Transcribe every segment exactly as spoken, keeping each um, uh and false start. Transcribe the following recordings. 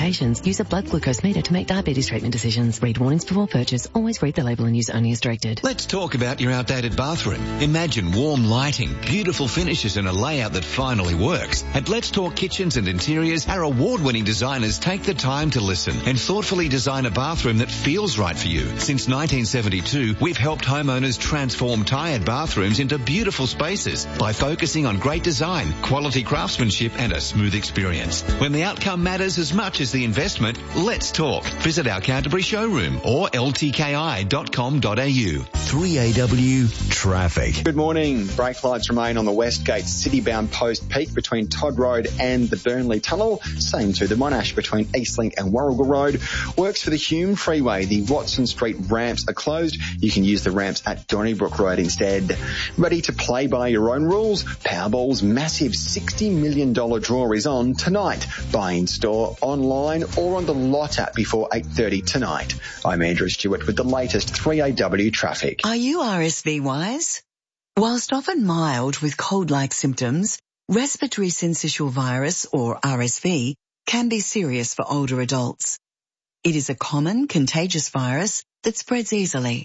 limitations, use a blood glucose meter to make diabetes treatment decisions. Read warnings before purchase. Always read the label and use only as directed. Let's talk about your outdated bathroom. Imagine warm lighting, beautiful finishes and a layout that finally works. At Let's Talk Kitchens and Interiors, our award-winning designers take the time to listen and thoughtfully design a bathroom that feels right for you. Since nineteen seventy-two, we've helped homeowners transform tired bathrooms into beautiful spaces by focusing on great design, quality craftsmanship and a smooth experience. When the outcome matters as much as the investment, let's talk. Visit our Canterbury showroom or l t k i dot com dot a u. three A W traffic. Good morning. Brake lights remain on the Westgate City-bound Post Peak between Todd Road and the Burnley Tunnel. Same to the Monash between Eastlink and Warrigal Road. Works for the Hume Freeway. The Watson Street ramps are closed. You can use the ramps at Donnybrook Road instead. Ready to play by your own rules? Powerball's massive sixty million dollars draw is on tonight. Buy in store, online or on the Lot app before eight thirty tonight. I'm Andrew Stewart with the latest three A W traffic. Are you R S V wise? Whilst often mild with cold-like symptoms, respiratory syncytial virus, or R S V, can be serious for older adults. It is a common contagious virus that spreads easily.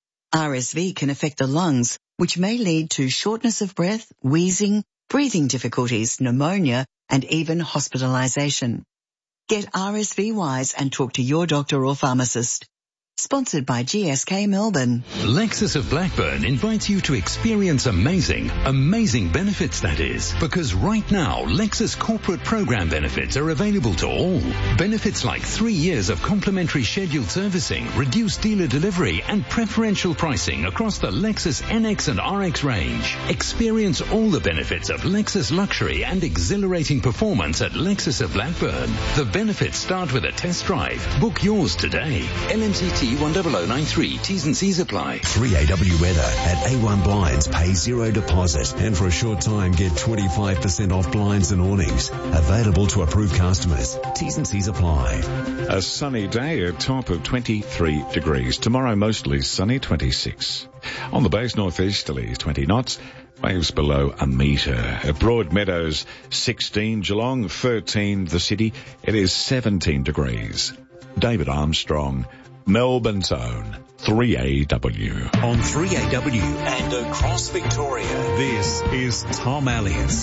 R S V can affect the lungs, which may lead to shortness of breath, wheezing, breathing difficulties, pneumonia, and even hospitalisation. Get R S V wise and talk to your doctor or pharmacist. Sponsored by G S K Melbourne. Lexus of Blackburn invites you to experience amazing, amazing benefits, that is. Because right now, Lexus corporate program benefits are available to all. Benefits like three years of complimentary scheduled servicing, reduced dealer delivery, and preferential pricing across the Lexus N X and R X range. Experience all the benefits of Lexus luxury and exhilarating performance at Lexus of Blackburn. The benefits start with a test drive. Book yours today. L M C T one zero zero nine three. T's and C's apply. three A W weather. At A one Blinds, pay zero deposit. And for a short time, get twenty-five percent off blinds and awnings. Available to approved customers. T's and C's apply. A sunny day, a top of twenty-three degrees. Tomorrow, mostly sunny, twenty-six. On the base, northeasterly, twenty knots. Waves below a metre. At Broadmeadows, sixteen. Geelong, thirteen. The city, it is seventeen degrees. David Armstrong, Melbourne's own three A W. On three A W and across Victoria, this is Tom Elliott.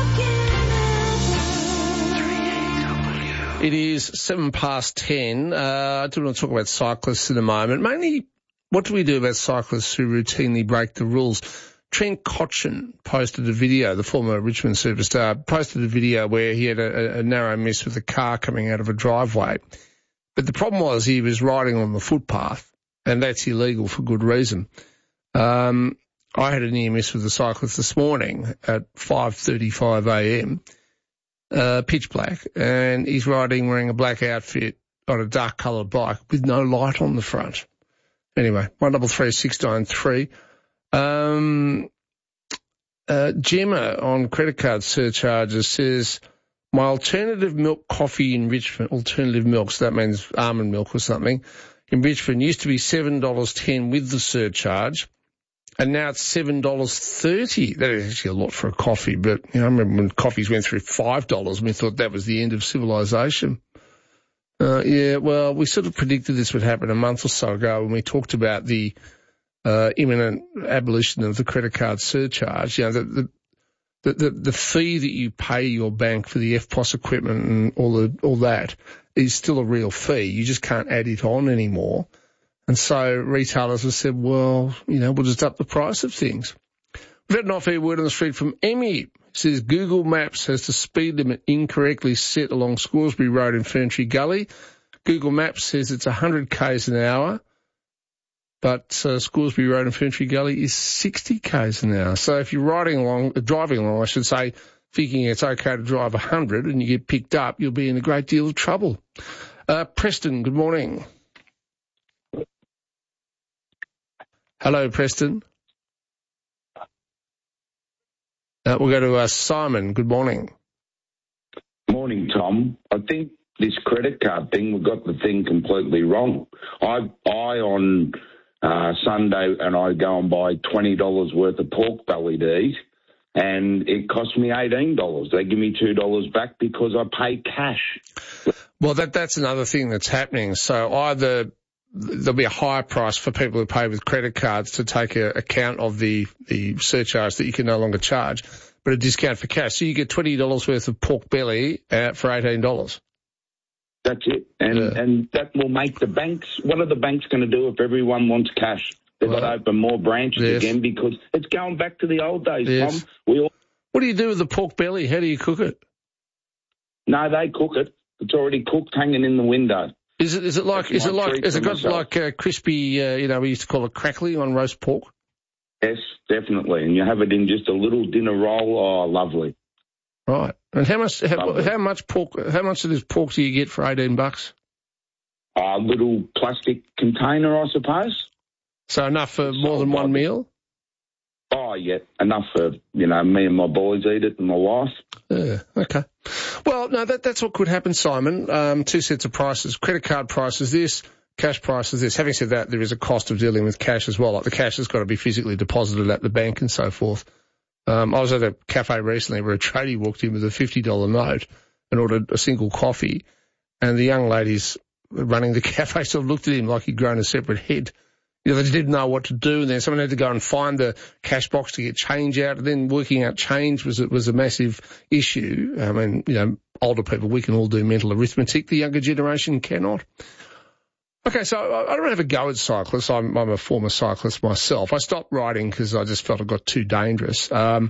It is seven past ten. Uh, I do want to talk about cyclists in a moment. Mainly, what do we do about cyclists who routinely break the rules? Trent Cotchin posted a video, the former Richmond superstar, posted a video where he had a, a narrow miss with a car coming out of a driveway. But the problem was he was riding on the footpath, and that's illegal for good reason. Um, I had a near miss with a cyclist this morning at five thirty-five a m, uh, pitch black, and he's riding wearing a black outfit on a dark coloured bike with no light on the front. Anyway, one double three six nine three. Um, uh, Gemma on credit card surcharges says, my alternative milk coffee in Richmond, alternative milk, so that means almond milk or something, in Richmond used to be seven dollars ten with the surcharge, and now it's seven dollars thirty. That is actually a lot for a coffee, but you know, I remember when coffees went through five dollars and we thought that was the end of civilization. Uh, yeah, well, we sort of predicted this would happen a month or so ago when we talked about the uh, imminent abolition of the credit card surcharge. You know, the, the The, the, the fee that you pay your bank for the F P O S equipment and all the, all that is still a real fee. You just can't add it on anymore. And so retailers have said, well, you know, we'll just up the price of things. We've had an off-air word on the street from Emmy. It says Google Maps has the speed limit incorrectly set along Scoresby Road in Ferntree Gully. Google Maps says it's one hundred k's an hour. But uh, Scoresby Road and Ferntree Gully is sixty k's an hour. So if you're riding along, uh, driving along, I should say, thinking it's okay to drive one hundred and you get picked up, you'll be in a great deal of trouble. Uh, Preston, good morning. Hello, Preston. Uh, we'll go to uh, Simon. Good morning. Morning, Tom. I think this credit card thing, we got the thing completely wrong. I, I on... Uh, Sunday, and I go and buy twenty dollars worth of pork belly to eat, and it cost me eighteen dollars. They give me two dollars back because I pay cash. Well, that that's another thing that's happening. So either there'll be a higher price for people who pay with credit cards to take a, account of the, the surcharge that you can no longer charge, but a discount for cash. So you get twenty dollars worth of pork belly out for eighteen dollars. That's it. And Yeah. and that will make the banks, what are the banks going to do if everyone wants cash? They've got to Well, open more branches yes. again because it's going back to the old days, Yes. Tom. We all, What do you do with the pork belly? How do you cook it? no, they cook it. It's already cooked, hanging in the window. Is it is it like That's is it my like treat is it for got myself. like uh, crispy? Uh, you know, we used to call it crackly on roast pork. Yes, definitely. And you have it in just a little dinner roll. Oh, lovely. Right. And how much how, Lovely. how much pork? How much of this pork do you get for eighteen bucks? A little plastic container, I suppose. So enough for more than one meal? Oh, yeah, enough for, you know, me and my boys eat it and my wife. Yeah, okay. Well, no, that, that's what could happen, Simon. Um, two sets of prices. Credit card price is this, cash price is this. Having said that, there is a cost of dealing with cash as well. Like the cash has got to be physically deposited at the bank and so forth. Um, I was at a cafe recently where a tradie walked in with a fifty dollar note and ordered a single coffee, and the young ladies running the cafe sort of looked at him like he'd grown a separate head. You know, they didn't know what to do, and then someone had to go and find the cash box to get change out, and then working out change was was a massive issue. I mean, you know, older people, we can all do mental arithmetic. The younger generation cannot. Okay, so I, I don't have a go at cyclists. I'm, I'm a former cyclist myself. I stopped riding because I just felt it got too dangerous. Um,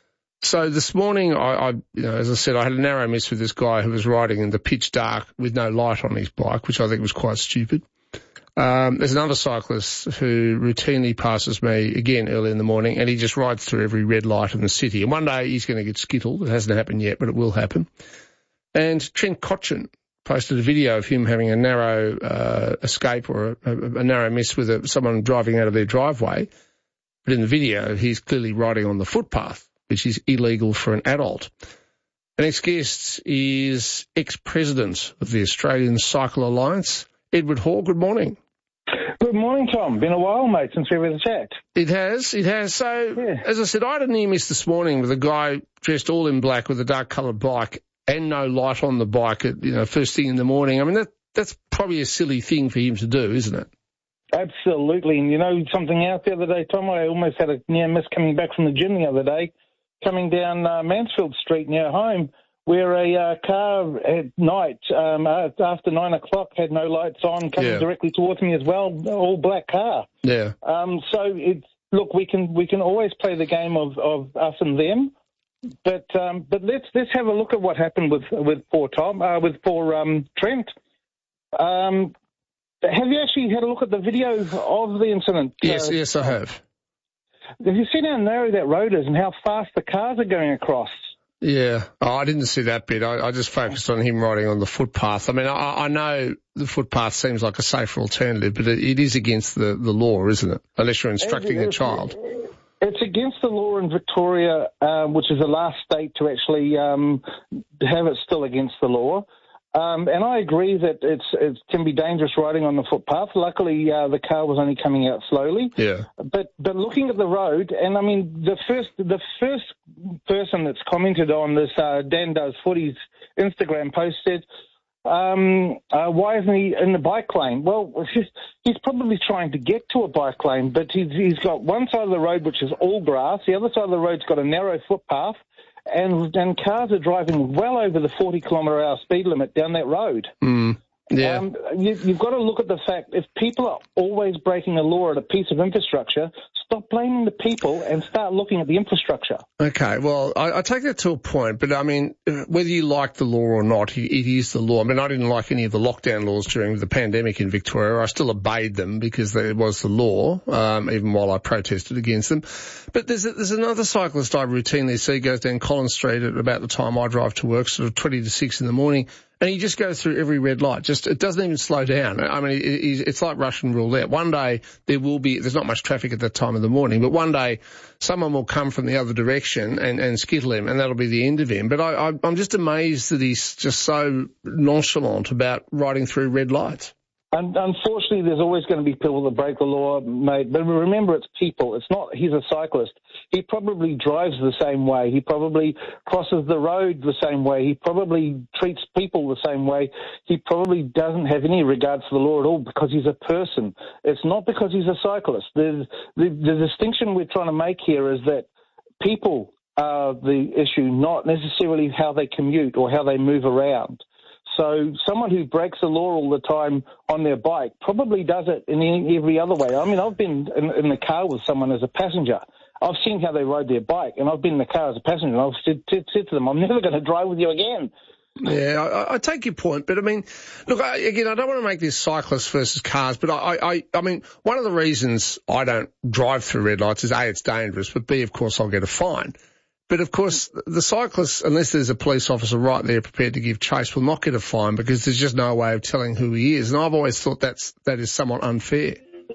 so this morning, I, I, you know, as I said, I had a narrow miss with this guy who was riding in the pitch dark with no light on his bike, which I think was quite stupid. Um, there's another cyclist who routinely passes me again early in the morning, and he just rides through every red light in the city. And one day he's going to get skittled. It hasn't happened yet, but it will happen. And Trent Cotchin posted a video of him having a narrow uh, escape or a, a, a narrow miss with a, someone driving out of their driveway. But in the video, he's clearly riding on the footpath, which is illegal for an adult. The next guest is ex-president of the Australian Cycle Alliance, Edward Hall. Good morning. Good morning, Tom. Been a while, mate, since we were in chat. It has, it has. So, Yeah. as I said, I had a near miss this morning with a guy dressed all in black with a dark coloured bike and no light on the bike at, you know, first thing in the morning. I mean, that that's probably a silly thing for him to do, isn't it? Absolutely. And you know something else the other day, Tom? I almost had a near miss coming back from the gym the other day, coming down uh, Mansfield Street near home, where a uh, car at night, um, after nine o'clock, had no lights on, coming Yeah. directly towards me as well, all black car. Yeah. Um, so, it's, look, we can we can always play the game of, of us and them, but um, but let's let's have a look at what happened with with poor Tom, uh, with poor um, Trent. Um, have you actually had a look at the video of the incident? Yes, Uh, yes, I have. Have you seen how narrow that road is and how fast the cars are going across? Yeah. Oh, I didn't see that bit. I, I just focused on him riding on the footpath. I mean, I, I know the footpath seems like a safer alternative, but it, it is against the, the law, isn't it? Unless you're instructing a It's- child. It's against the law in Victoria, um, which is the last state to actually um, have it still against the law. Um, and I agree that it's, it can be dangerous riding on the footpath. Luckily, uh, the car was only coming out slowly. Yeah. But but looking at the road, and I mean, the first the first person that's commented on this, uh, Dan Does Footy's Instagram post said, um, uh, why isn't he in the bike lane? Well, he's, he's probably trying to get to a bike lane, but he's, he's got one side of the road which is all grass, the other side of the road's got a narrow footpath, and and cars are driving well over the forty kilometre hour speed limit down that road. Mm. Yeah. Um, you, you've got to look at the fact, if people are always breaking a law at a piece of infrastructure, stop blaming the people and start looking at the infrastructure. Okay, well, I, I take that to a point, but I mean, whether you like the law or not, it, it is the law. I mean, I didn't like any of the lockdown laws during the pandemic in Victoria. I still obeyed them because it was the law, um, even while I protested against them. But there's a, there's another cyclist I routinely see goes down Collins Street at about the time I drive to work, sort of twenty to six in the morning, and he just goes through every red light. Just it doesn't even slow down. I mean, it, it, it's like Russian roulette. One day there will be, there's not much traffic at that time of the morning, but one day someone will come from the other direction and, and skittle him, and that'll be the end of him. But I, I, I'm just amazed that he's just so nonchalant about riding through red lights. And unfortunately, there's always going to be people that break the law, mate. But remember, it's people. It's not, he's a cyclist. He probably drives the same way. He probably crosses the road the same way. He probably treats people the same way. He probably doesn't have any regard for the law at all because he's a person. It's not because he's a cyclist. The, the, the distinction we're trying to make here is that people are the issue, not necessarily how they commute or how they move around. So someone who breaks the law all the time on their bike probably does it in any, every other way. I mean, I've been in, in the car with someone as a passenger. I've seen how they ride their bike, and I've been in the car as a passenger, and I've said, said, said to them, I'm never going to drive with you again. Yeah, I, I take your point, but I mean, look, I, again, I don't want to make this cyclists versus cars, but I, I, I mean, one of the reasons I don't drive through red lights is A, it's dangerous, but B, of course, I'll get a fine. But, of course, the cyclist, unless there's a police officer right there prepared to give chase, will not get a fine because there's just no way of telling who he is. And I've always thought that's, that is somewhat unfair.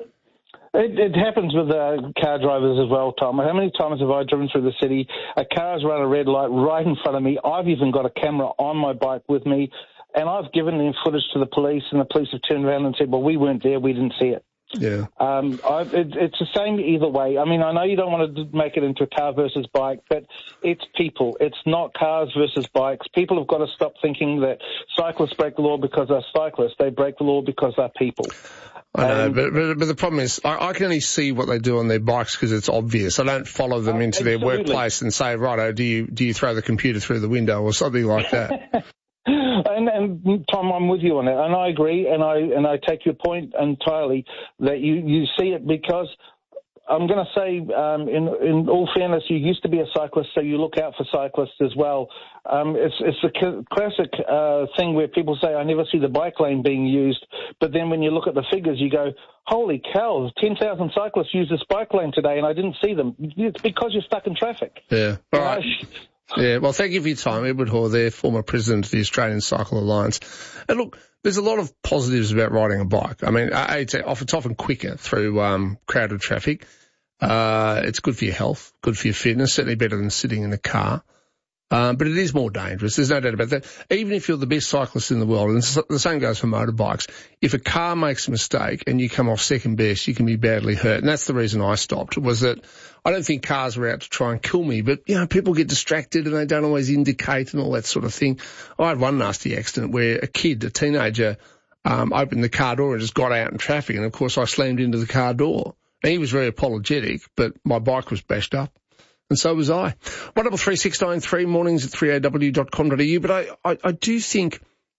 It, it happens with uh, car drivers as well, Tom. How many times have I driven through the city, a car's run a red light right in front of me, I've even got a camera on my bike with me, and I've given them footage to the police, and the police have turned around and said, well, we weren't there, we didn't see it. Yeah. Um, I, it, it's the same either way. I mean, I know you don't want to make it into a car versus bike, but it's people. It's not cars versus bikes. People have got to stop thinking that cyclists break the law because they're cyclists. They break the law because they're people. I know, um, but, but but the problem is I, I can only see what they do on their bikes because it's obvious. I don't follow them uh, into absolutely. their workplace and say, righto, do you do you throw the computer through the window or something like that? And, and Tom, I'm with you on that, and I agree, and I and I take your point entirely that you, you see it because I'm going to say, um, in in all fairness, you used to be a cyclist, so you look out for cyclists as well. Um, it's it's a classic uh, thing where people say, I never see the bike lane being used, but then when you look at the figures, you go, holy cow, ten thousand cyclists use this bike lane today, and I didn't see them. It's because you're stuck in traffic. Yeah, all right. Yeah, well, thank you for your time. Edward Hoare there, former president of the Australian Cycle Alliance. And look, there's a lot of positives about riding a bike. I mean, it's often quicker through um, crowded traffic. Uh, it's good for your health, good for your fitness, certainly better than sitting in a car. Um, but it is more dangerous. There's no doubt about that. Even if you're the best cyclist in the world, and the same goes for motorbikes, if a car makes a mistake and you come off second best, you can be badly hurt. And that's the reason I stopped, was that I don't think cars were out to try and kill me, but, you know, people get distracted and they don't always indicate and all that sort of thing. I had one nasty accident where a kid, a teenager, um, opened the car door and just got out in traffic. And, of course, I slammed into the car door. And he was very apologetic, but my bike was bashed up. And so was I. one double three six nine three, mornings at three a w dot com dot a u. But I, I, I do think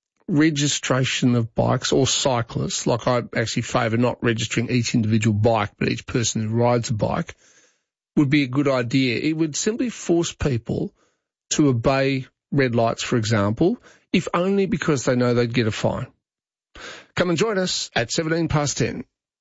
registration of bikes or cyclists, like I actually favour not registering each individual bike, but each person who rides a bike, would be a good idea. It would simply force people to obey red lights, for example, if only because they know they'd get a fine. Come and join us at seventeen past ten.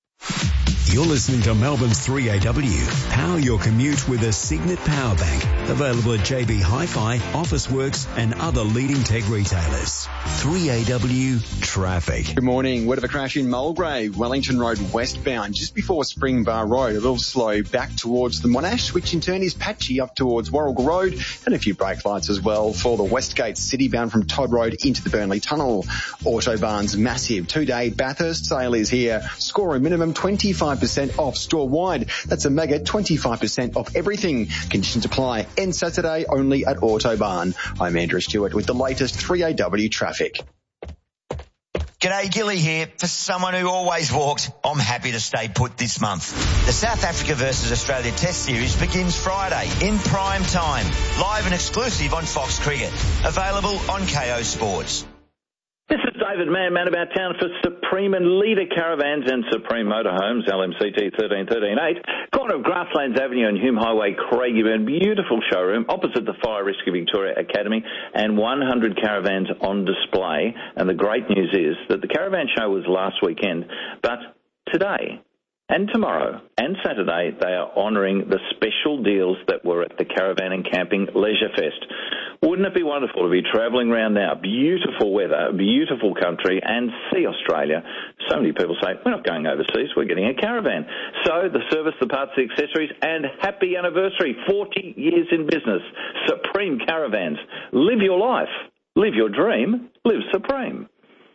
You're listening to Melbourne's three A W. Power your commute with a Signet Power Bank. Available at J B Hi-Fi, Officeworks and other leading tech retailers. three A W Traffic. Good morning. Word of a crash in Mulgrave, Wellington Road westbound, just before Springbar Road. A little slow back towards the Monash, which in turn is patchy up towards Warrigal Road, and a few brake lights as well for the Westgate City bound from Todd Road into the Burnley Tunnel. Autobahn's massive two-day Bathurst sale is here. Score a minimum twenty-five percent off store-wide. That's a mega twenty-five percent off everything. Conditions apply. End Saturday only at Autobahn. I'm Andrew Stewart with the latest three A W traffic. G'day, Gilly here. For someone who always walked, I'm happy to stay put this month. The South Africa versus Australia Test Series begins Friday in prime time. Live and exclusive on Fox Cricket. Available on K O Sports. This is David Mann, man about town for Supreme and Leader Caravans and Supreme Motorhomes, L M C T one three one three eight, corner of Grasslands Avenue and Hume Highway, Craigieburn. Beautiful showroom opposite the Fire Rescue Victoria Academy, and one hundred caravans on display. And the great news is that the caravan show was last weekend, but today and tomorrow and Saturday they are honouring the special deals that were at the Caravan and Camping Leisure Fest. Wouldn't it be wonderful to be travelling around now? Beautiful weather, beautiful country, and see Australia. So many people say, we're not going overseas, we're getting a caravan. So the service, the parts, the accessories, and happy anniversary, forty years in business. Supreme Caravans. Live your life. Live your dream. Live Supreme.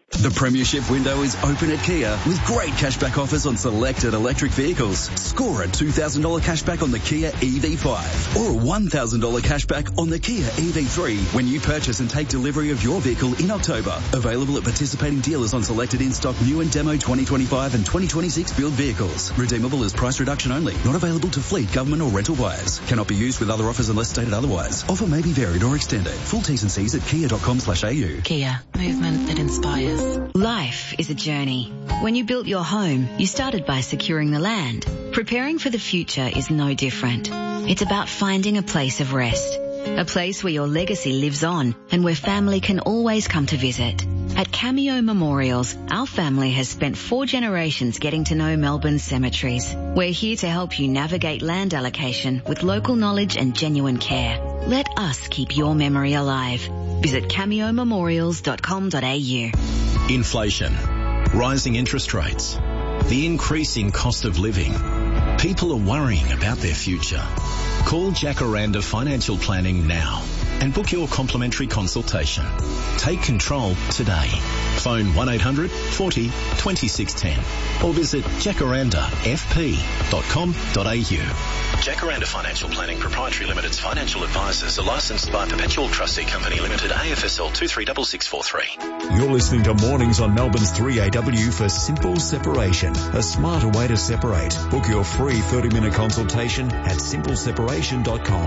The Premiership window is open at Kia with great cashback offers on selected electric vehicles. Score a two thousand dollars cashback on the Kia E V five or a one thousand dollars cashback on the Kia E V three when you purchase and take delivery of your vehicle in October. Available at participating dealers on selected in-stock new and demo twenty twenty-five and twenty twenty-six build vehicles. Redeemable as price reduction only. Not available to fleet, government or rental buyers. Cannot be used with other offers unless stated otherwise. Offer may be varied or extended. Full T's and C's at kia dot com slash a u. Kia. Movement that inspires. Life is a journey. When you built your home, you started by securing the land. Preparing for the future is no different. It's about finding a place of rest. A place where your legacy lives on and where family can always come to visit. At Cameo Memorials, our family has spent four generations getting to know Melbourne's cemeteries. We're here to help you navigate land allocation with local knowledge and genuine care. Let us keep your memory alive. Visit cameo memorials dot com dot a u. Inflation, rising interest rates, the increasing cost of living. People are worrying about their future. Call Jacaranda Financial Planning now and book your complimentary consultation. Take control today. Phone one eight hundred forty twenty-six ten or visit jacaranda f p dot com dot a u. Jacaranda Financial Planning Proprietary Limited's financial advisors are licensed by Perpetual Trustee Company Limited, A F S L two three six six four three. You're listening to Mornings on Melbourne's three A W for Simple Separation, a smarter way to separate. Book your free thirty-minute consultation at simple separation dot com.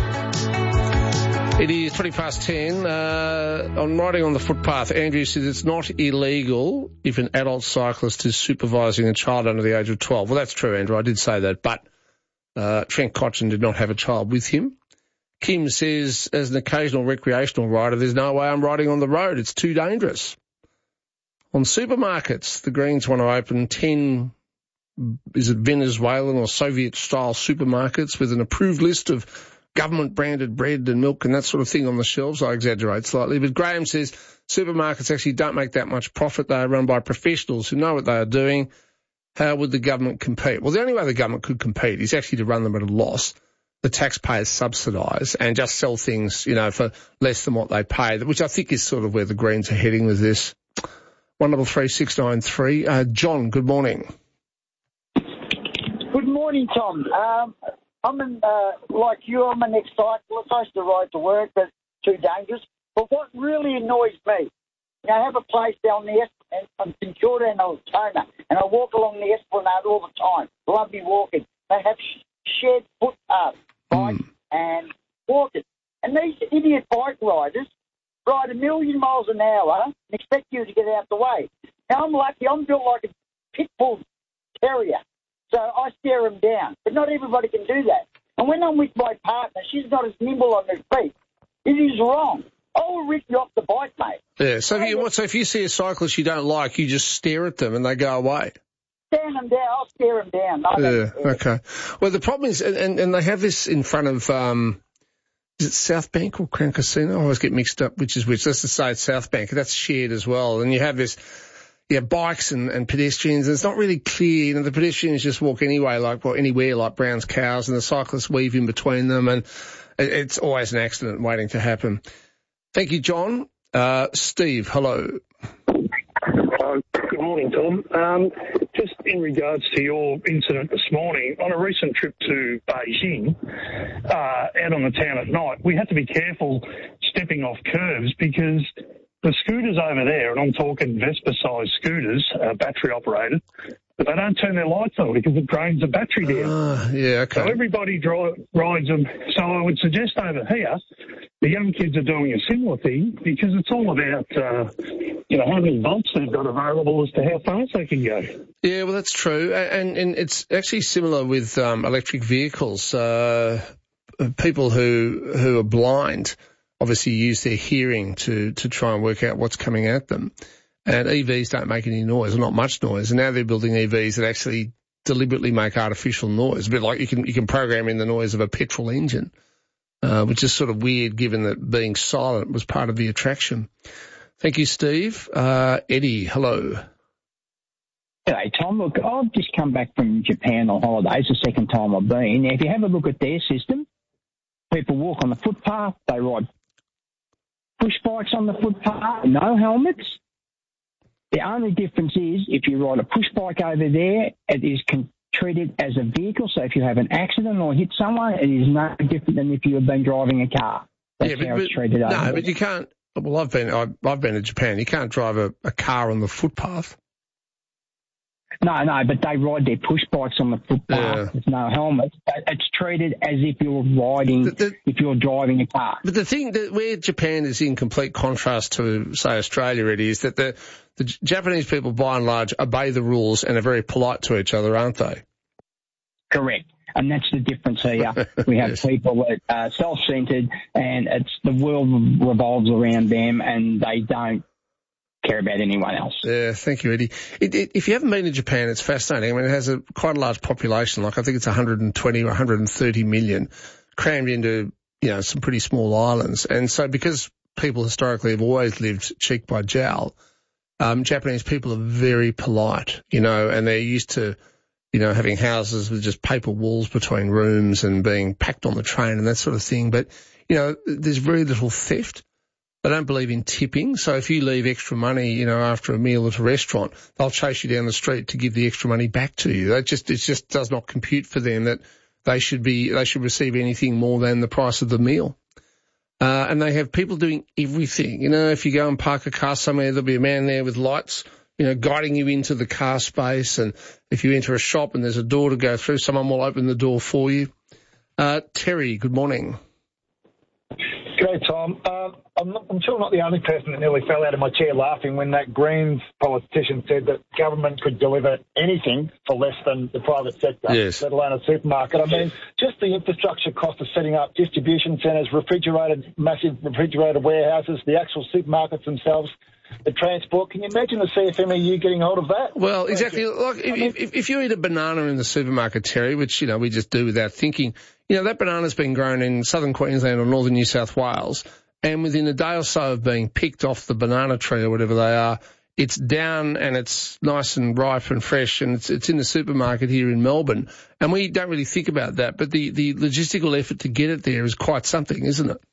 It is twenty past ten. Uh, on riding on the footpath, Andrew says it's not illegal if an adult cyclist is supervising a child under the age of twelve. Well, that's true, Andrew. I did say that, but uh, Trent Cotchin did not have a child with him. Kim says, as an occasional recreational rider, there's no way I'm riding on the road. It's too dangerous. On supermarkets, the Greens want to open ten, is it Venezuelan or Soviet-style supermarkets with an approved list of government-branded bread and milk and that sort of thing on the shelves. I exaggerate slightly. But Graham says supermarkets actually don't make that much profit. They are run by professionals who know what they are doing. How would the government compete? Well, the only way the government could compete is actually to run them at a loss. The taxpayers subsidise and just sell things, you know, for less than what they pay, which I think is sort of where the Greens are heading with this. one double three six nine three. Uh, John, good morning. Good morning, Tom. Um, I'm in, uh, like you, I'm an ex-cyclist. I used to ride to work, but too dangerous. But what really annoys me, I have a place down the Esplanade, I'm St Kilda and Altona, and I walk along the Esplanade all the time. Love me walking. They have sh- shared footpaths, bikes mm. and walkers. And these idiot bike riders ride a million miles an hour and expect you to get out the way. Now, I'm lucky. I'm built like a pit bull terrier. So I stare them down. But not everybody can do that. And when I'm with my partner, she's not as nimble on her feet. It is wrong. I will rip you off the bike, mate. Yeah, so if, you, so if you see a cyclist you don't like, you just stare at them and they go away? Stand them down. I'll stare them down. I yeah, okay. Well, the problem is, and, and they have this in front of, um, is it South Bank or Crown Casino? I always get mixed up which is which. Let's just say it's South Bank. That's shared as well. And you have this... Yeah, bikes and, and pedestrians. It's not really clear. You know, the pedestrians just walk anyway, like well, anywhere, like Brown's cows, and the cyclists weave in between them, and it, it's always an accident waiting to happen. Thank you, John. Uh, Steve, hello. Uh, good morning, Tom. Um, just in regards to your incident this morning, on a recent trip to Beijing, uh, out on the town at night, we had to be careful stepping off curbs because the scooters over there, and I'm talking Vespa-sized scooters, uh, battery-operated, but they don't turn their lights on because it drains the battery down. Uh, yeah, okay. So everybody dri- rides them. So I would suggest over here, the young kids are doing a similar thing because it's all about, uh, you know, how many volts they've got available as to how fast they can go. Yeah, well, that's true. And, and it's actually similar with um, electric vehicles. Uh, people who who are blind obviously use their hearing to, to try and work out what's coming at them. And E Vs don't make any noise, or not much noise. And now they're building E Vs that actually deliberately make artificial noise. A bit like you can you can program in the noise of a petrol engine, uh, which is sort of weird given that being silent was part of the attraction. Thank you, Steve. Uh, Eddie, hello. G'day, Tom. Look, I've just come back from Japan on holidays, the second time I've been. If you have a look at their system, people walk on the footpath, they ride push bikes on the footpath, no helmets. The only difference is if you ride a push bike over there, it is con- treated as a vehicle. So if you have an accident or hit someone, it is no different than if you have been driving a car. That's yeah, but, how it's but, treated over No, there. but you can't. Well, I've been I've, I've been to Japan. You can't drive a, a car on the footpath. No, no, but they ride their push bikes on the footpath Yeah. with no helmet. It's treated as if you're riding, The- the- if you're driving a car. But the thing that where Japan is in complete contrast to, say, Australia, it is that the the J- Japanese people, by and large, obey the rules and are very polite to each other, aren't they? Correct. And that's the difference here. We have Yes. people that are self-centered, and it's the world revolves around them, and they don't care about anyone else. Yeah, thank you, Eddie. It, it, if you haven't been to Japan, it's fascinating. I mean, it has a quite a large population. Like I think it's one hundred twenty or one hundred thirty million, crammed into you know some pretty small islands. And so, because people historically have always lived cheek by jowl, um, Japanese people are very polite, you know, and they're used to, you know, having houses with just paper walls between rooms and being packed on the train and that sort of thing. But you know, there's very little theft. They don't believe in tipping, so if you leave extra money, you know, after a meal at a restaurant, they'll chase you down the street to give the extra money back to you. That just it just does not compute for them that they should be they should receive anything more than the price of the meal. Uh, and they have people doing everything. You know, if you go and park a car somewhere, there'll be a man there with lights, you know, guiding you into the car space. And if you enter a shop and there's a door to go through, someone will open the door for you. Uh, Terry, good morning. G'day, Tom. Uh, I'm, not, I'm sure I'm not the only person that nearly fell out of my chair laughing when that Greens politician said that government could deliver anything for less than the private sector, Yes. let alone a supermarket. I mean, just the infrastructure cost of setting up distribution centres, refrigerated, massive refrigerated warehouses, the actual supermarkets themselves, the transport. Can you imagine the C F M E U getting hold of that? Well, exactly. Like if, if, if you eat a banana in the supermarket, Terry, which, you know, we just do without thinking, you know, that banana's been grown in southern Queensland or northern New South Wales, and within a day or so of being picked off the banana tree or whatever they are, it's down and it's nice and ripe and fresh, and it's it's in the supermarket here in Melbourne. And we don't really think about that, but the, the logistical effort to get it there is quite something, isn't it?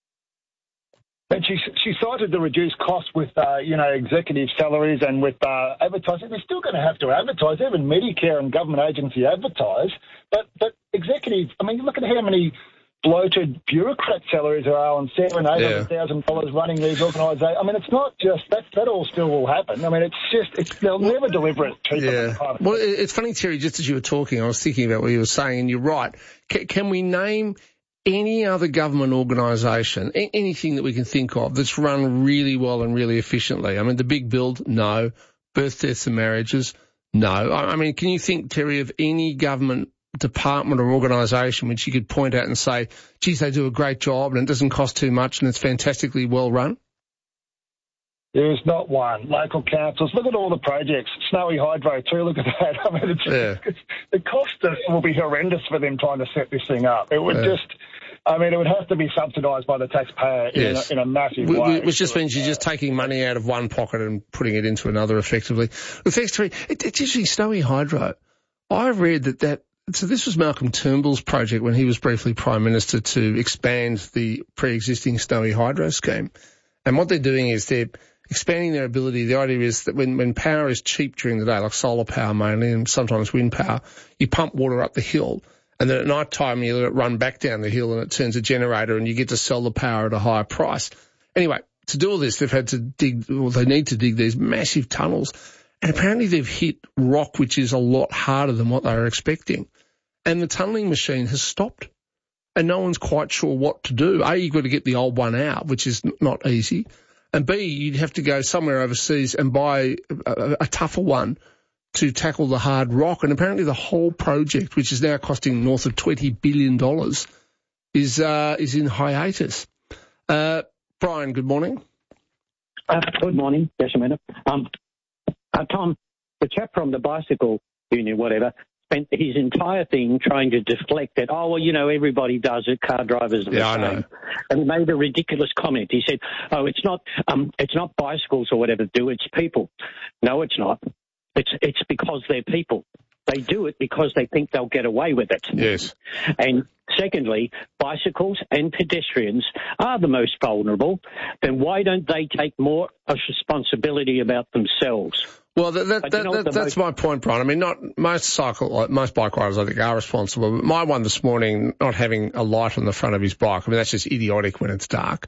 And she she cited the reduced cost with, uh, you know, executive salaries and with uh, advertising. They're still going to have to advertise. Even Medicare and government agency advertise. But but executive, I mean, look at how many bloated bureaucrat salaries there are on seven, eight hundred thousand dollars running these organisations. I mean, it's not just that. That all still will happen. I mean, it's just it's, they'll never deliver it cheaper than the private. Well, it's funny, Terry. Just as you were talking, I was thinking about what you were saying, and you're right. Can, can we name any other government organisation, anything that we can think of that's run really well and really efficiently? I mean, the big build, no. Birth, deaths and marriages, no. I, I mean, can you think, Terry, of any government department or organisation which you could point out and say, geez, they do a great job and it doesn't cost too much and it's fantastically well run? There's not one. Local councils, look at all the projects. Snowy Hydro too, look at that. I mean, it's, Yeah. it's, the cost will be horrendous for them trying to set this thing up. It would Yeah. just, I mean, it would have to be subsidised by the taxpayer Yes. in, a, in a massive Wh- way. wh- Which just means you're just taking money out of one pocket and putting it into another effectively. Well, thanks, Terry. It, it's interesting, Snowy Hydro. I read that that, so this was Malcolm Turnbull's project when he was briefly Prime Minister to expand the pre-existing Snowy Hydro scheme. And what they're doing is they're expanding their ability. The idea is that when, when power is cheap during the day, like solar power mainly and sometimes wind power, you pump water up the hill. And then at night time, you let it run back down the hill and it turns a generator and you get to sell the power at a higher price. Anyway, to do all this, they've had to dig, well, they need to dig these massive tunnels. And apparently they've hit rock, which is a lot harder than what they were expecting. And the tunnelling machine has stopped. And no one's quite sure what to do. A, you've got to get the old one out, which is not easy. And B, you'd have to go somewhere overseas and buy a, a tougher one to tackle the hard rock. And apparently the whole project, which is now costing north of twenty billion dollars, is uh, is in hiatus. Uh, Brian, good morning. Uh, good morning, yes, Amanda. Um, uh, Tom, the chap from the bicycle union, whatever, spent his entire thing trying to deflect it. Oh, well, you know, everybody does it. Car drivers are the Yeah, I same. know. And he made a ridiculous comment. He said, oh, it's not, um, it's not bicycles or whatever do, it's people. No, it's not. It's, it's because they're people. They do it because they think they'll get away with it. Yes. And Secondly, bicycles and pedestrians are the most vulnerable. Then why don't they take more responsibility about themselves? Well, that, that, that, that, that's my point, Brian. I mean, not most cycle, most bike riders, I think, are responsible. But my one this morning, not having a light on the front of his bike, I mean, that's just idiotic when it's dark.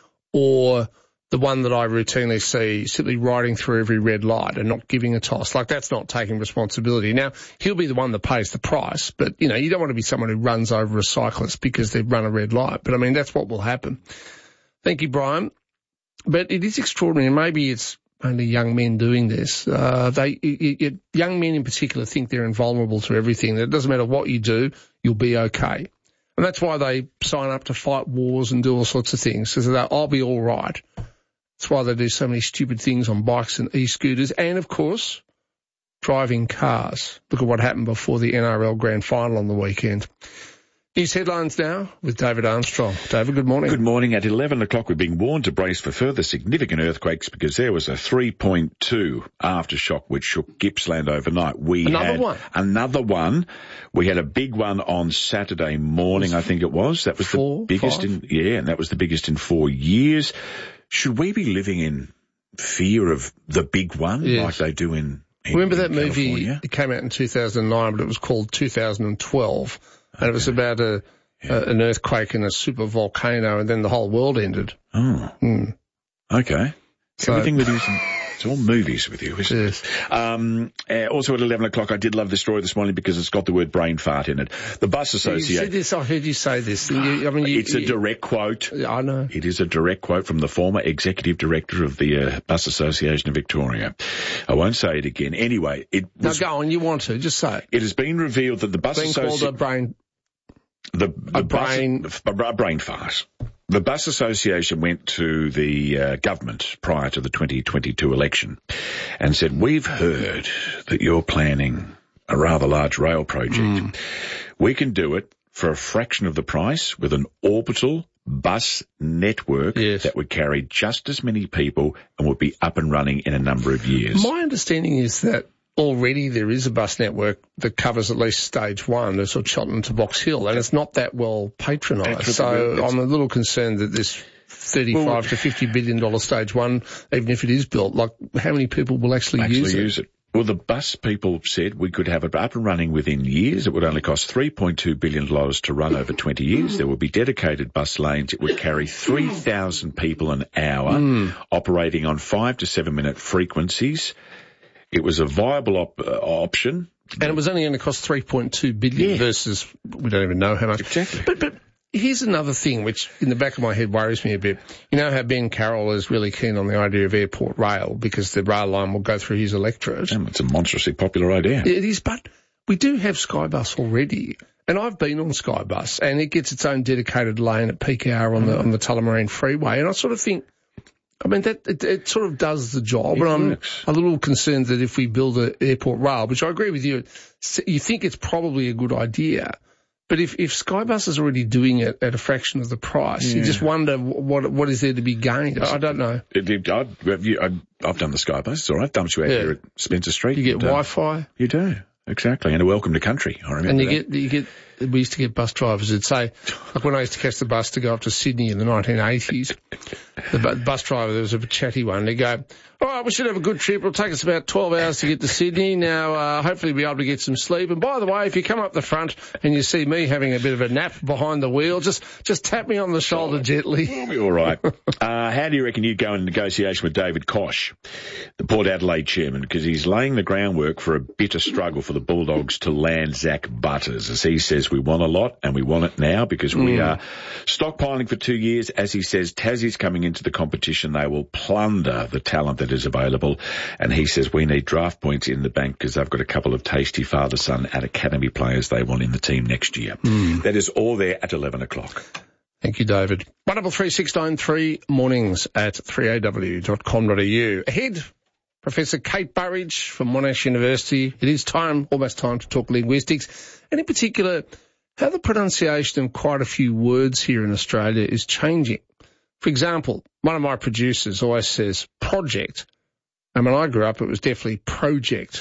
Or the one that I routinely see simply riding through every red light and not giving a toss. Like, that's not taking responsibility. Now, he'll be the one that pays the price, but, you know, you don't want to be someone who runs over a cyclist because they've run a red light. But, I mean, that's what will happen. Thank you, Brian. But it is extraordinary, and maybe it's only young men doing this. Uh, they, it, it, young men in particular think they're invulnerable to everything. That it doesn't matter what you do, you'll be okay. And that's why they sign up to fight wars and do all sorts of things, because they I'll be all right. That's why they do so many stupid things on bikes and e-scooters and, of course, driving cars. Look at what happened before the N R L Grand Final on the weekend. News headlines now with David Armstrong. David, good morning. Good morning. At eleven o'clock, we're being warned to brace for further significant earthquakes because there was a three point two aftershock which shook Gippsland overnight. We Another had one? Another one. We had a big one on Saturday morning, I think it was. That was four, the biggest five? in, yeah, and that was the biggest in four years. Should we be living in fear of the big one Yes. like they do in, in Remember that in movie? California? It came out in two thousand nine, but it was called two thousand twelve. And it was about a, a an earthquake in a super volcano, and then the whole world ended. Oh. Mm. Okay. So- Everything with you, it's all movies with you, isn't Yes. it? Um, uh, also at eleven o'clock, I did love the story this morning because it's got the word brain fart in it. The Bus You said Association. this, I heard you say this. And you, I mean, you, It's a you- direct quote. I know. It is a direct quote from the former executive director of the uh, Bus Association of Victoria. I won't say it again. Anyway, it No, was, go on. You want to. Just say it. it has been revealed that the Bus Being called a Association... brain... The, the A brain- Bus, a, a brain fart. The Bus Association went to the uh, government prior to the twenty twenty-two election and said, we've heard that you're planning a rather large rail project. Mm. We can do it for a fraction of the price with an orbital bus network Yes. that would carry just as many people and would be up and running in a number of years. My understanding is that already there is a bus network that covers at least stage one, that's sort of Cheltenham to Box Hill, and it's not that well patronised. That's what So the- I'm a little concerned that this thirty-five Well- to fifty billion dollars stage one, even if it is built, like how many people will actually, actually use it? use it. Well, the bus people said we could have it up and running within years. It would only cost three point two billion dollars to run over twenty years. There would be dedicated bus lanes. It would carry three thousand people an hour, Mm. operating on five to seven minute frequencies. It was a viable op- uh, option. And it was only going to cost three point two billion Yeah. versus, we don't even know how much. Exactly. But, but here's another thing which in the back of my head worries me a bit. You know how Ben Carroll is really keen on the idea of airport rail because the rail line will go through his electorate. And it's a monstrously popular idea. It is, but we do have Skybus already. And I've been on Skybus, and it gets its own dedicated lane at peak hour on the on the Tullamarine Freeway. And I sort of think, I mean, that it, it sort of does the job. It But I'm works. a little concerned that if we build an airport rail, which I agree with you, you think it's probably a good idea. But if, if Skybus is already doing it at a fraction of the price, you Yeah. just wonder what what is there to be gained. I don't know. It, it, I've, you- I've I've done the Skybus. It's all right. Dumped you out Yeah. here at Spencer Street. You get And, uh, Wi-Fi. You do. Exactly. And a welcome to country. I remember And you that. get, you get, we used to get bus drivers who'd say, like when I used to catch the bus to go up to Sydney in the nineteen eighties, the bu- bus driver, there was a chatty one, he'd go, all right, we should have a good trip. It'll take us about twelve hours to get to Sydney. Now, uh, hopefully we'll be able to get some sleep. And by the way, if you come up the front and you see me having a bit of a nap behind the wheel, just, just tap me on the shoulder gently. We'll be all right. uh, how do you reckon you'd go in negotiation with David Koch, the Port Adelaide chairman, because he's laying the groundwork for a bitter struggle for the Bulldogs to land Zach Butters. As he says, we want a lot and we want it now because we Mm. are stockpiling for two years. As he says, Tassie's coming into the competition. They will plunder the talent that is available. And he says we need draft points in the bank because they've got a couple of tasty father-son and academy players they want in the team next year. Mm. That is all there at eleven o'clock. Thank you, David. one double three six nine three mornings at three a w dot com dot a u. Ahead, Professor Kate Burridge from Monash University. It is time, almost time to talk linguistics, and in particular, how the pronunciation of quite a few words here in Australia is changing. For example, one of my producers always says project, and when I grew up, it was definitely project.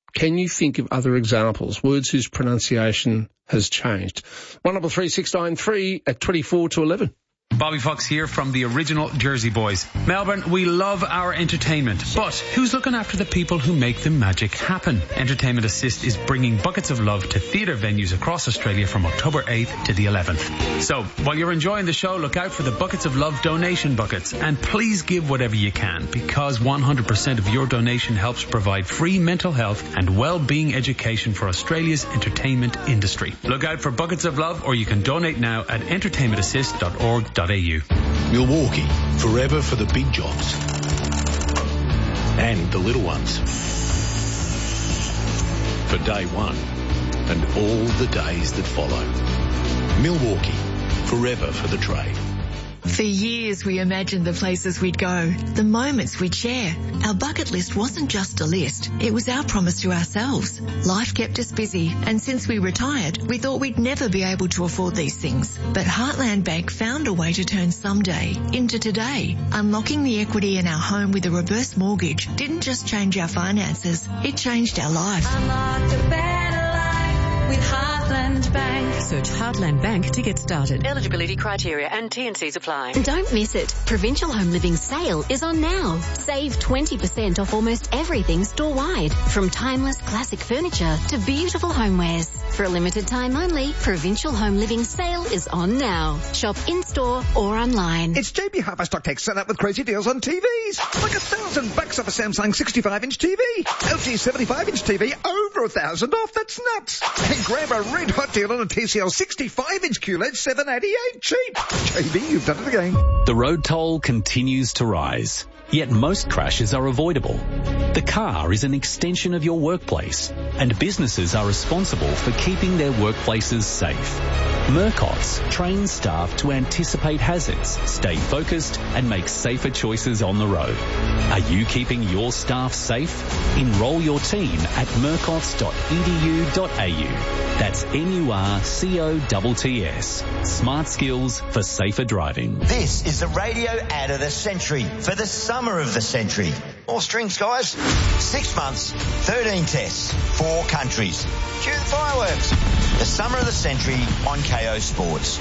Can you think of other examples, words whose pronunciation has changed? one double three six nine three at twenty-four to eleven. Bobby Fox here from the original Jersey Boys. Melbourne, we love our entertainment, but who's looking after the people who make the magic happen? Entertainment Assist is bringing buckets of love to theatre venues across Australia from October eighth to the eleventh. So, while you're enjoying the show, look out for the Buckets of Love donation buckets, and please give whatever you can, because one hundred percent of your donation helps provide free mental health and well-being education for Australia's entertainment industry. Look out for Buckets of Love, or you can donate now at entertainment assist dot org dot a u. Milwaukee, forever for the big jobs and the little ones. For day one and all the days that follow. Milwaukee, forever for the trade. For years we imagined the places we'd go, the moments we'd share. Our bucket list wasn't just a list, it was our promise to ourselves. Life kept us busy, and since we retired, we thought we'd never be able to afford these things. But Heartland Bank found a way to turn someday into today. Unlocking the equity in our home with a reverse mortgage didn't just change our finances, it changed our life. Unlock a better life with Heartland Bank. Search Heartland Bank to get started. Eligibility criteria and T and Cs apply. Don't miss it. Provincial Home Living sale is on now. Save twenty percent off almost everything store-wide, from timeless classic furniture to beautiful homewares. For a limited time only, Provincial Home Living sale is on now. Shop in-store or online. It's J B Hi-Fi Stock Take set up with crazy deals on T Vs. Like a thousand bucks off a Samsung sixty-five inch T V. L G seventy-five inch T V over a thousand off. That's nuts. And grab a red hot deal on a T C L sixty-five inch Q L E D seven eighty-eight cheap. J B, you've done it again. The road toll continues to rise, yet most crashes are avoidable. The car is an extension of your workplace, and businesses are responsible for keeping their workplaces safe. Murcott's trains staff to anticipate hazards, stay focused, and make safer choices on the road. Are you keeping your staff safe? Enrol your team at murcotts dot e d u dot a u. That's N U R C O T T S. Smart skills for safer driving. This is the radio ad of the century for the summer of the century. All strings, guys. Six months, thirteen tests, four countries. Cue the fireworks. The summer of the century on K O Sports.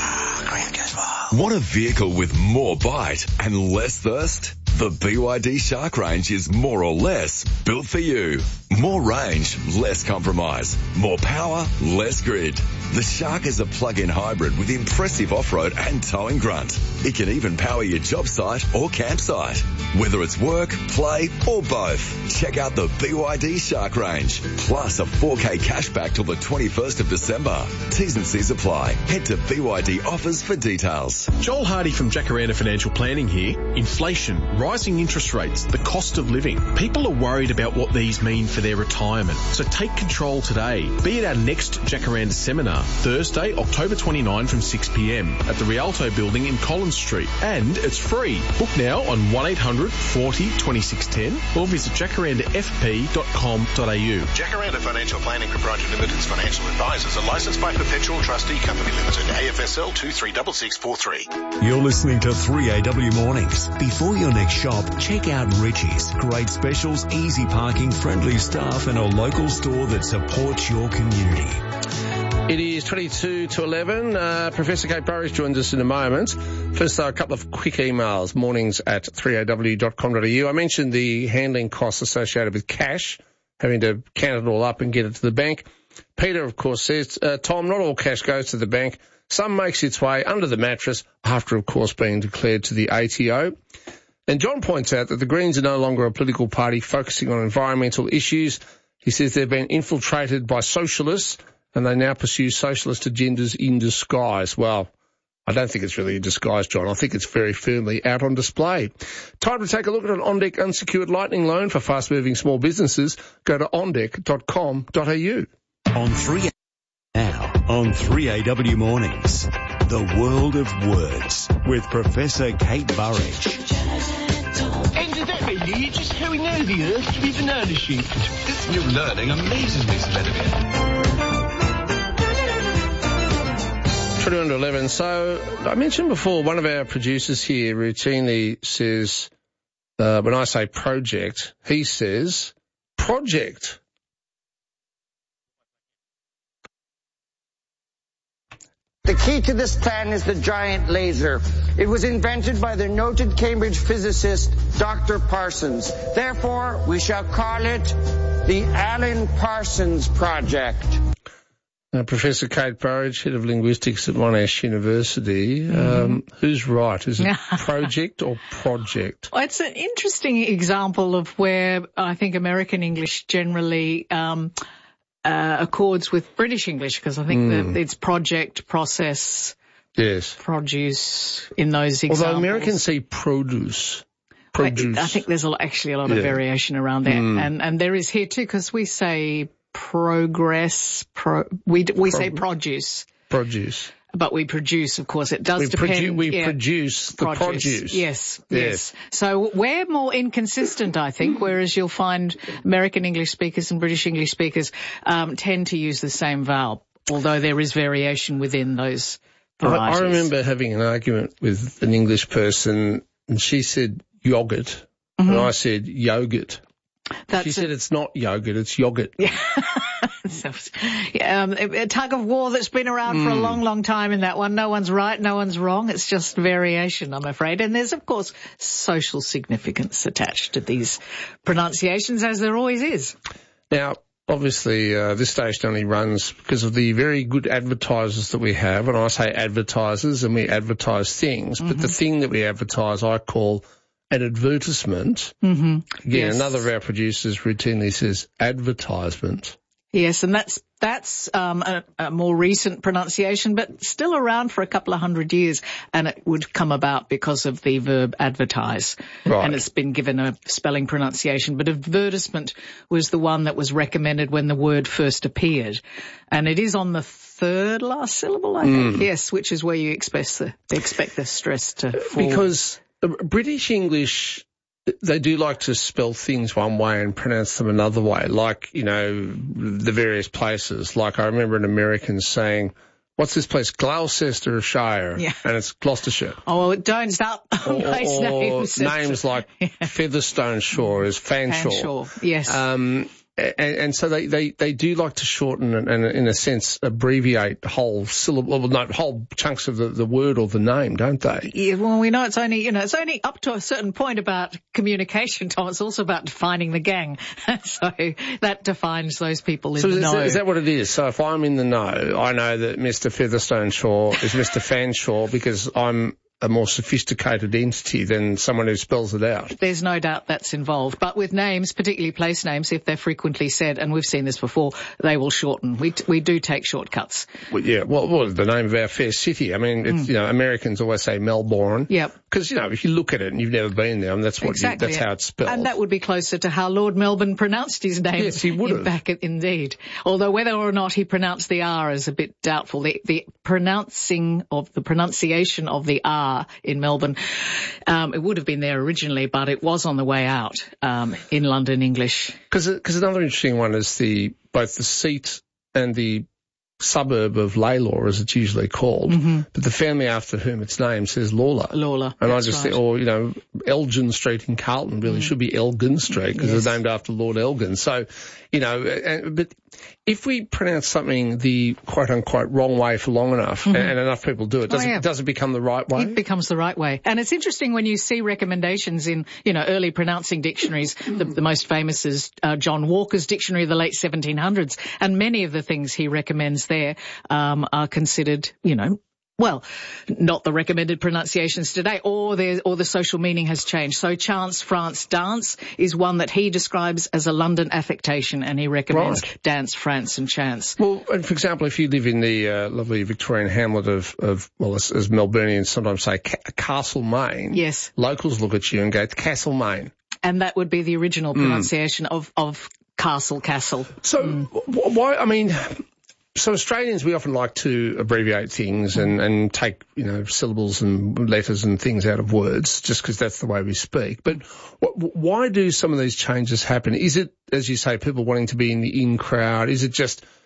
Want a vehicle with more bite and less thirst? The B Y D Shark range is more or less built for you. More range, less compromise. More power, less grid. The Shark is a plug-in hybrid with impressive off-road and towing grunt. It can even power your job site or campsite. Whether it's work, play or both. Check out the B Y D Shark range. Plus a four K cashback till the twenty-first of December. T's and C's apply. Head to B Y D offers for details. Joel Hardy from Jacaranda Financial Planning here. Inflation, rising interest rates, the cost of living. People are worried about what these mean for their retirement. So take control today. Be at our next Jacaranda seminar, Thursday, October twenty-ninth from six p m at the Rialto building in Collins Street. And it's free. Book now on one eight hundred forty twenty-six ten or visit jacaranda f p dot com dot a u. Jacaranda Financial Planning Proprietary Limited's financial advisors are licensed by Perpetual Trustee Company Limited, A F S L two three six six four three. You're listening to three A W Mornings. Before your next shop, check out Richie's. Great specials, easy parking, friendly staff, and a local store that supports your community. It is twenty-two to eleven. Uh, Professor Kate Burridge joins us in a moment. First, though, a couple of quick emails. Mornings at three A W dot com dot a u. I mentioned the handling costs associated with cash, having to count it all up and get it to the bank. Peter, of course, says, uh, Tom, not all cash goes to the bank. Some makes its way under the mattress after, of course, being declared to the A T O. And John points out that the Greens are no longer a political party focusing on environmental issues. He says they've been infiltrated by socialists and they now pursue socialist agendas in disguise. Well, I don't think it's really a disguise, John. I think it's very firmly out on display. Time to take a look at an OnDeck unsecured lightning loan for fast-moving small businesses. Go to on deck dot com dot a u. On three now on three A W Mornings, the world of words with Professor Kate Burridge. And does that mean that you're just carrying over the earth to be banana shaped? This new learning amazes me, Spencer. twenty-one to eleven. So I mentioned before, one of our producers here routinely says, uh, when I say project, he says project. The key to this plan is the giant laser. It was invented by the noted Cambridge physicist, Doctor Parsons. Therefore, we shall call it the Alan Parsons Project. Uh, Professor Kate Burridge, Head of Linguistics at Monash University. Mm-hmm. Um, who's right? Is it project or project? Well, it's an interesting example of where I think American English generally um, uh, accords with British English, because I think mm. that it's project, process, yes, produce in those examples. Although Americans say produce. Produce. I, I think there's a lot, actually a lot yeah. of variation around that. Mm. And, and there is here too, because we say progress, pro, we we pro, say produce. Produce. But we produce, of course. It does we depend. Produ- we yeah, produce the produce. produce. Yes, yes, yes. So we're more inconsistent, I think, whereas you'll find American English speakers and British English speakers um, tend to use the same vowel, although there is variation within those varieties. I, I remember having an argument with an English person, and she said yogurt, mm-hmm. and I said yogurt. That's she said a, it's not yogurt, it's yogurt. Yeah. so, yeah, um, a tug of war that's been around mm. for a long, long time in that one. No one's right, no one's wrong. It's just variation, I'm afraid. And there's, of course, social significance attached to these pronunciations, as there always is. Now, obviously, uh, this station only runs because of the very good advertisers that we have. And I say advertisers, and we advertise things. Mm-hmm. But the thing that we advertise, I call an advertisement. Mm-hmm. Again, yes. another of our producers routinely says advertisement. Yes, and that's that's um, a, a more recent pronunciation, but still around for a couple of hundred years, and it would come about because of the verb advertise. Right. And it's been given a spelling pronunciation. But advertisement was the one that was recommended when the word first appeared. And it is on the third last syllable, I think. Mm. Yes, which is where you expect the, expect the stress to fall. Because British English, they do like to spell things one way and pronounce them another way, like, you know, the various places. Like I remember an American saying, what's this place, Gloucestershire? Yeah. And it's Gloucestershire. Oh, don't stop on place names. Names like yeah. Featherstone Shore is Fanshawe. Fanshawe, yes. Um, And, and so they, they, they do like to shorten and, and, in a sense, abbreviate whole syllable, well, no, whole chunks of the, the word or the name, don't they? Yeah, well, we know it's only, you know, it's only up to a certain point about communication, Tom. It's also about defining the gang. So that defines those people in so the is know. So is that what it is? So if I'm in the know, I know that Mister Featherstone Shore is Mister Fanshawe because I'm a more sophisticated entity than someone who spells it out. There's no doubt that's involved. But with names, particularly place names, if they're frequently said, and we've seen this before, they will shorten. We we do take shortcuts. Well, yeah, well, well, the name of our fair city. I mean, it's, mm. you know, Americans always say Melbourne. Yep. Because, you know, if you look at it and you've never been there, I mean, that's what exactly, you, that's yeah. how it's spelled. And that would be closer to how Lord Melbourne pronounced his name. Yes, he would have. Back indeed. Although whether or not he pronounced the R is a bit doubtful. The, the pronouncing of the pronunciation of the R in Melbourne, um, it would have been there originally, but it was on the way out um, in London English. Because another interesting one is the both the seat and the suburb of Laylaw, as it's usually called, mm-hmm. but the family after whom it's named says Lawler. Lawler, and that's I just right. think, or you know, Elgin Street in Carlton really mm. should be Elgin Street because yes. it's named after Lord Elgin. So, you know, and, but if we pronounce something the quote unquote wrong way for long enough, mm-hmm. and, and enough people do it, does, oh, yeah. it, does it become the right way? It becomes the right way. And it's interesting when you see recommendations in, you know, early pronouncing dictionaries. The, the most famous is uh, John Walker's dictionary of the late seventeen hundreds, and many of the things he recommends there um, are considered, you know, well, not the recommended pronunciations today, or the, or the social meaning has changed. So chance, France, dance is one that he describes as a London affectation, and he recommends right. dance, France and chance. Well, and for example, if you live in the uh, lovely Victorian hamlet of, of well, as, as Melburnians sometimes say, Ca- Castlemaine, yes. locals look at you and go, it's Castlemaine. And that would be the original pronunciation mm. of, of Castle, Castle. So mm. why, I mean... So Australians, we often like to abbreviate things and, and take, you know, syllables and letters and things out of words just because that's the way we speak. But wh- why do some of these changes happen? Is it, as you say, people wanting to be in the in crowd? Is it just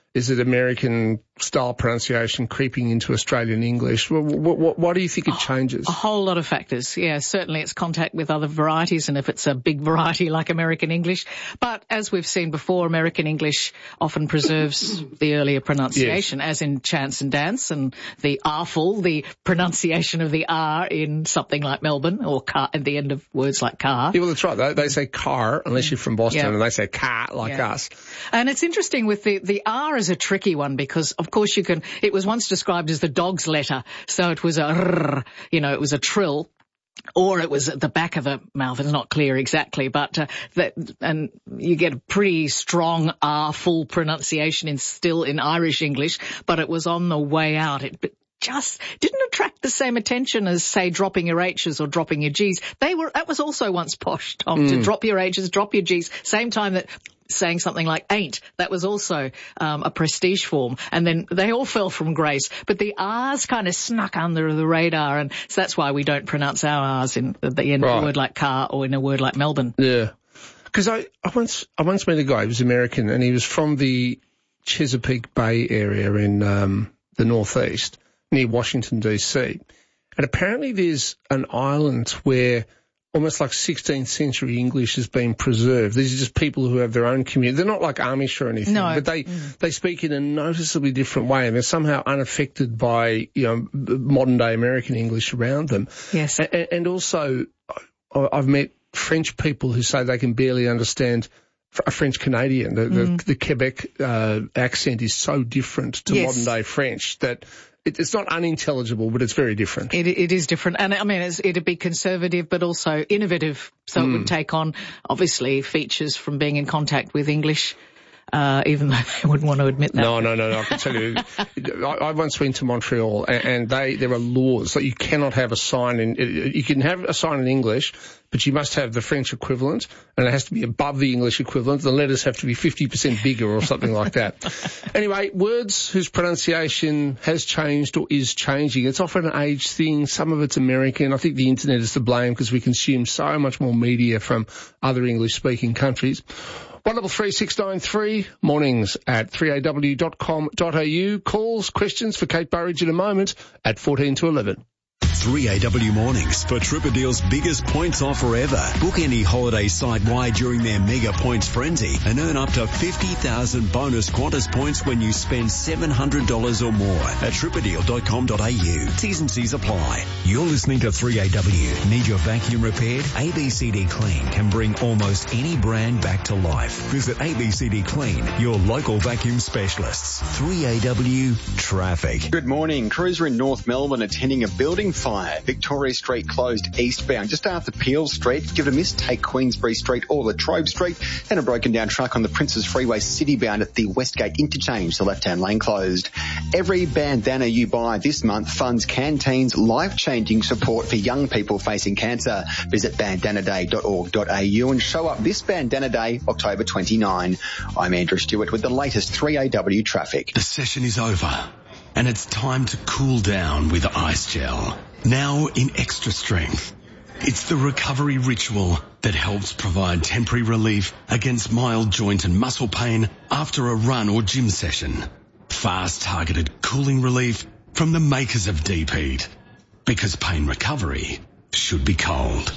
Is it American-style pronunciation creeping into Australian English? What, what, what do you think it changes? A whole lot of factors. Yeah, certainly it's contact with other varieties, and if it's a big variety like American English. But as we've seen before, American English often preserves the earlier pronunciation, yes. as in chance and dance, and the R-ful, the pronunciation of the R in something like Melbourne, or car at the end of words like car. Yeah, well, that's right. They, they say car, unless you're from Boston, yeah. and they say car like yeah. us. And it's interesting with the, the R is a tricky one because, of course, you can, it was once described as the dog's letter. So it was a rrr, you know, it was a trill. Or it was at the back of the mouth. It's not clear exactly, but uh, that, and you get a pretty strong R full pronunciation in still in Irish English, but it was on the way out. It just didn't attract the same attention as, say, dropping your H's or dropping your G's. They were, that was also once posh, Tom, mm. to drop your H's, drop your G's, same time that saying something like ain't, that was also um, a prestige form. And then they all fell from grace. But the R's kind of snuck under the radar, and so that's why we don't pronounce our R's in, in right. a word like car or in a word like Melbourne. Yeah. Because I, I once I once met a guy who was American, and he was from the Chesapeake Bay area in um, the northeast, near Washington, D C. And apparently there's an island where almost like sixteenth century English has been preserved. These are just people who have their own community. They're not like Amish or anything, no. but they, mm. they speak in a noticeably different way, and they're somehow unaffected by, you know, modern day American English around them. Yes. And, and also, I've met French people who say they can barely understand a French Canadian. The, mm. the, the Quebec uh, accent is so different to yes. modern day French that it's not unintelligible, but it's very different. It, it is different. And I mean, it's, it'd be conservative, but also innovative. So mm. it would take on, obviously, features from being in contact with English, uh, even though they wouldn't want to admit that. No, no, no, no. I can tell you, I, I once went to Montreal, and, and they, there are laws that you cannot have a sign in, you can have a sign in English, but you must have the French equivalent, and it has to be above the English equivalent. The letters have to be fifty percent bigger or something like that. Anyway, words whose pronunciation has changed or is changing. It's often an age thing. Some of it's American. I think the internet is to blame because we consume so much more media from other English-speaking countries. one double three six nine three, mornings at three a w dot com dot a u. Calls, questions for Kate Burridge in a moment at fourteen to eleven. three A W mornings for Tripadeal's biggest points offer ever. Book any holiday site-wide during their mega points frenzy and earn up to fifty thousand bonus Qantas points when you spend seven hundred dollars or more at tripadeal dot com dot a u. T's and C's apply. You're listening to three A W. Need your vacuum repaired? A B C D Clean can bring almost any brand back to life. Visit A B C D Clean, your local vacuum specialists. three A W Traffic. Good morning. Crews are in North Melbourne attending a building fire. Victoria Street closed eastbound just after Peel Street. Give it a miss, take Queensbury Street or Latrobe Street. And a broken down truck on the Princes Freeway citybound at the Westgate interchange, the left-hand lane closed. Every bandana you buy this month funds Canteen's life-changing support for young people facing cancer. Visit bandana day dot org dot a u and show up this Bandana Day, October twenty-ninth. I'm Andrew Stewart with the latest three A W traffic. The session is over, and it's time to cool down with Ice Gel. Now in extra strength. It's the recovery ritual that helps provide temporary relief against mild joint and muscle pain after a run or gym session. Fast targeted cooling relief from the makers of Deep Heat. Because pain recovery should be cold.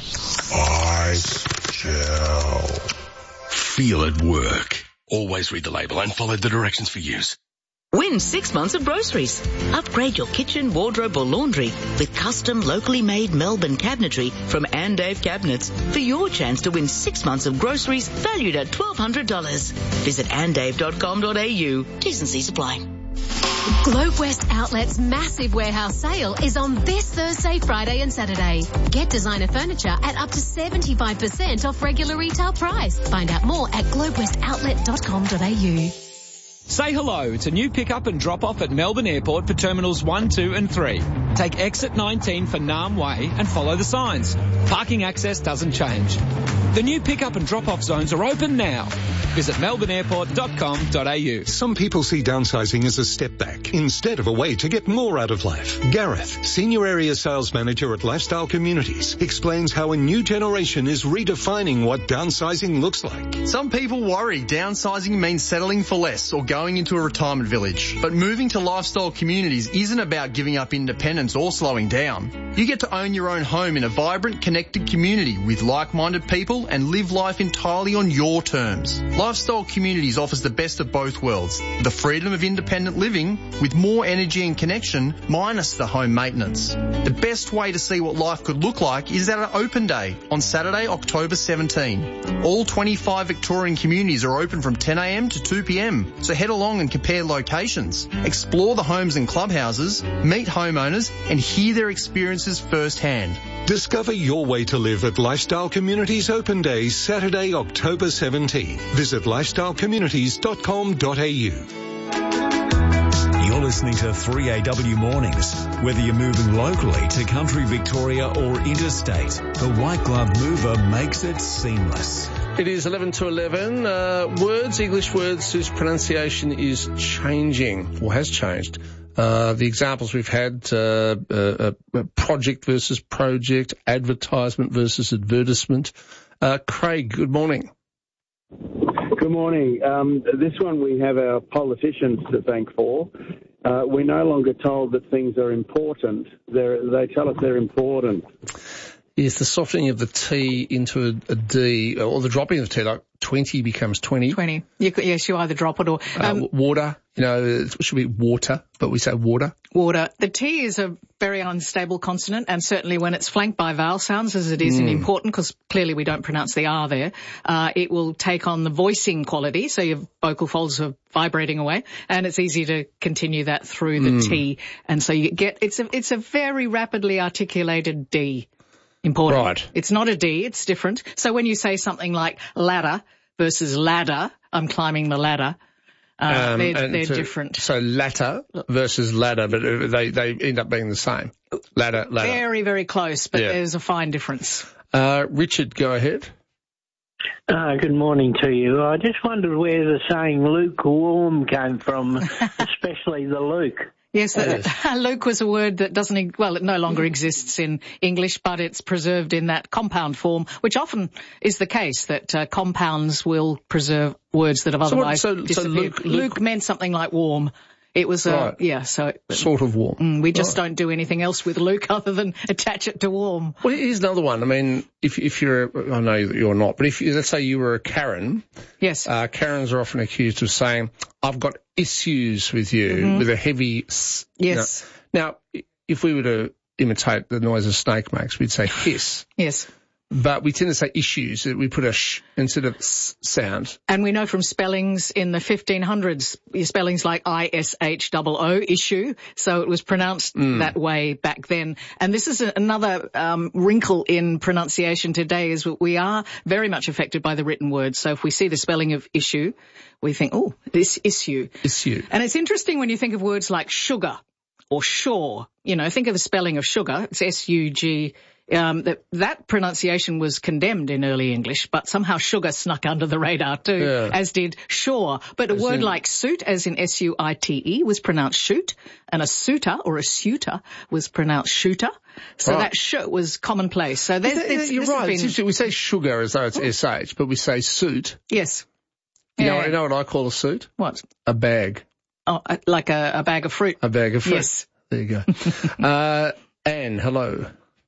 Ice Gel. Feel it work. Always read the label and follow the directions for use. Win six months of groceries. Upgrade your kitchen, wardrobe or laundry with custom locally made Melbourne cabinetry from Ann Dave Cabinets for your chance to win six months of groceries valued at twelve hundred dollars. Visit ann dave dot com dot a u. T's and C's apply. Globe West Outlet's massive warehouse sale is on this Thursday, Friday and Saturday. Get designer furniture at up to seventy-five percent off regular retail price. Find out more at globe west outlet dot com dot a u. Say hello to new pick-up and drop-off at Melbourne Airport for Terminals one, two and three. Take exit nineteen for Nam Way and follow the signs. Parking access doesn't change. The new pick-up and drop-off zones are open now. Visit melbourne airport dot com dot a u. Some people see downsizing as a step back instead of a way to get more out of life. Gareth, Senior Area Sales Manager at Lifestyle Communities, explains how a new generation is redefining what downsizing looks like. Some people worry downsizing means settling for less or going into a retirement village. But moving to Lifestyle Communities isn't about giving up independence or slowing down. You get to own your own home in a vibrant, connected community with like-minded people and live life entirely on your terms. Lifestyle Communities offers the best of both worlds. The freedom of independent living with more energy and connection minus the home maintenance. The best way to see what life could look like is at an open day on Saturday, October seventeenth. All twenty-five Victorian communities are open from ten a m to two p m, so head along and compare locations. Explore the homes and clubhouses, meet homeowners and hear their experiences firsthand. Discover your way to live at Lifestyle Communities Open Day, Saturday, October seventeenth. Visit lifestyle communities dot com dot a u. You're listening to three A W Mornings. Whether you're moving locally to country Victoria or interstate, the White Glove Mover makes it seamless. It is eleven to eleven. Uh, words, English words whose pronunciation is changing or has changed. Uh, the examples we've had, uh, uh, uh, project versus project, advertisement versus advertisement. Uh, Craig, good morning. Good morning. Um, this one we have our politicians to thank for. Uh, we're no longer told that things are important. They're, they tell us they're important. Yes, the softening of the T into a, a D, or the dropping of the T, like twenty becomes twenty. twenty. You could, yes, you either drop it or... Um, uh, water, you know, it should be water, but we say water. Water. The T is a very unstable consonant, and certainly when it's flanked by vowel sounds, as it is mm. in important, because clearly we don't pronounce the R there, uh, it will take on the voicing quality, so your vocal folds are vibrating away, and it's easy to continue that through the mm. T. And so you get, it's a, it's a very rapidly articulated D. Important. Right. It's not a D, it's different. So when you say something like ladder versus ladder, I'm climbing the ladder, uh, um, they're, they're to, different. So latter versus ladder, but they, they end up being the same. Ladder, ladder. Very, very close, but yeah. there's a fine difference. Uh, Richard, go ahead. Uh, good morning to you. I just wondered where the saying lukewarm came from, especially the Luke. Yes, the, uh, Luke was a word that doesn't, well, it no longer exists in English, but it's preserved in that compound form, which often is the case, that uh, compounds will preserve words that have otherwise so what, so, disappeared. So Luke, Luke, Luke meant something like warm. It was, uh, right. yeah, so. Sort of warm. Mm, we just right. don't do anything else with Luke other than attach it to warm. Well, here's another one. I mean, if if you're, a, I know that you're not, but if you, let's say you were a Karen. Yes. Uh, Karens are often accused of saying, I've got issues with you, mm-hmm. with a heavy s. Yes. Now, now, if we were to imitate the noise a snake makes, we'd say hiss. Yes. But we tend to say issues. We put a sh instead of s sound. And we know from spellings in the fifteen hundreds, spellings like I S H O O, issue. So it was pronounced mm. that way back then. And this is a, another um, wrinkle in pronunciation today, is that we are very much affected by the written word. So if we see the spelling of issue, we think, oh, this issue. Issue. And it's interesting when you think of words like sugar or shore. You know, think of the spelling of sugar. It's S U G. Um, that, that pronunciation was condemned in early English, but somehow sugar snuck under the radar too, yeah. as did shore. But a as word in... like suit, as in S U I T E, was pronounced shoot, and a suitor or a suitor was pronounced shooter. So right. that sh was commonplace. So there's, that, this, you're this right. Been... It's we say sugar as though it's oh. S H, but we say suit. Yes. You, yeah. know, you know what I call a suit? What? A bag. Oh, like a, a bag of fruit. A bag of fruit. Yes. There you go. uh, Anne, hello.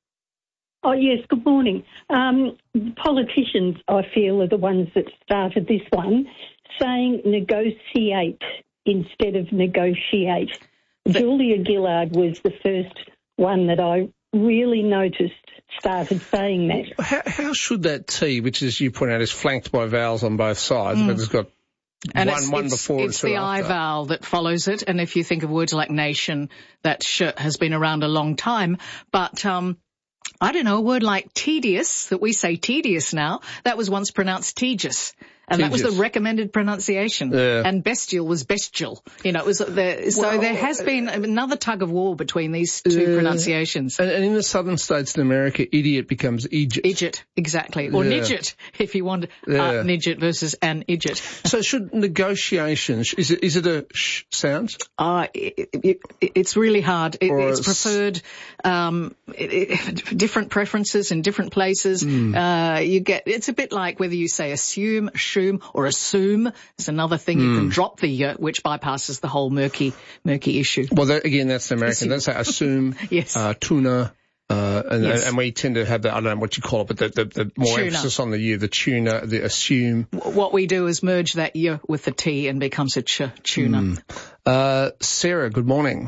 Oh, yes, good morning. Um, politicians, I feel, are the ones that started this one, saying negotiate instead of negotiate. But Julia Gillard was the first one that I really noticed started saying that. How, how should that T, which, as you point out, is flanked by vowels on both sides, mm. but it's got And one, it's, one it's, before it's the I vowel that follows it. And if you think of words like nation, that sh has been around a long time. But, um, I don't know, a word like tedious, that we say tedious now, that was once pronounced tedious. And that was the Tedious. recommended pronunciation. Yeah. And bestial was bestial. You know, it was the, so Well, there has been another tug of war between these two Yeah. pronunciations. And, and in the southern states in America, idiot becomes idiot. Idiot, exactly. Or Yeah. nidget, if you want Yeah. uh, nidget versus an idiot. So should negotiations, is it, is it a sh sound? Uh, it, it, it's really hard. It, Or it's a s- preferred, um, it, it, different preferences in different places. Mm. Uh, you get, it's a bit like whether you say assume, assume, or assume. It's another thing. You can Mm. drop the, uh, which bypasses the whole murky, murky issue. Well, that, again, that's the American. That's like assume, Yes. uh, tuna, uh, and, Yes. and we tend to have the, I don't know what you call it, but the, the, the more Tuna. emphasis on the you, the tuna, the assume. What we do is merge that y with the T and becomes a ch, tuna. Mm. Uh, Sarah, good morning.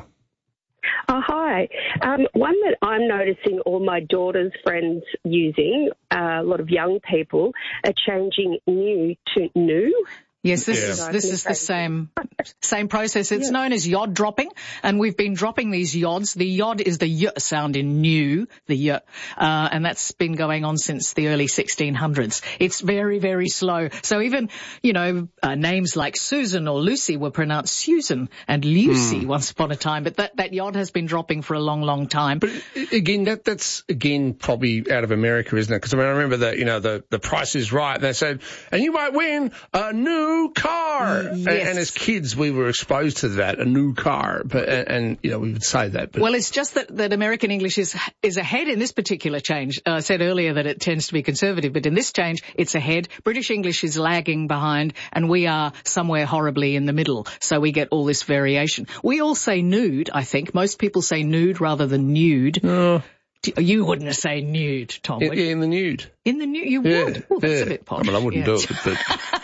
Oh, hi. Um, one that I'm noticing all my daughter's friends using, uh, a lot of young people, are changing new to new. Yes, this Yeah. is this is the same same process. It's known as yod dropping, and we've been dropping these yods. The yod is the y sound in new, the y, uh, and that's been going on since the early sixteen hundreds. It's very, very slow. So even, you know, uh, names like Susan or Lucy were pronounced Susan and Lucy Hmm. once upon a time, but that, that yod has been dropping for a long, long time. But again, that that's again probably out of America, isn't it? Because I, mean, I remember that, you know, the the Price is Right. They said, and you might win a new car. Yes. And, and as kids, we were exposed to that, a new car. But and, and you know, we would say that. But Well, it's just that, that American English is is ahead in this particular change. Uh, I said earlier that it tends to be conservative, but in this change, it's ahead. British English is lagging behind, and we are somewhere horribly in the middle. So we get all this variation. We all say nude, I think. Most people say nude rather than nude. Oh. You wouldn't say nude, Tom, yeah, would yeah, you? in the nude. In the nude, you Yeah, would. Oh, that's yeah. a bit posh. I mean, I wouldn't Yeah. do it, but.